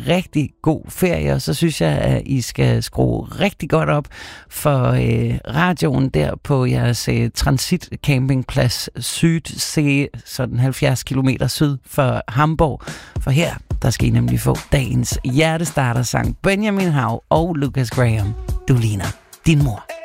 rigtig god ferie, og så synes jeg, at I skal skrue rigtig godt op for radioen der på jeres transitcampingplads Südsee, sådan 70 kilometer syd for Hamburg. For her, der skal I nemlig få dagens hjertestartersang Benjamin Hav og Lucas Graham. Du ligner din mor.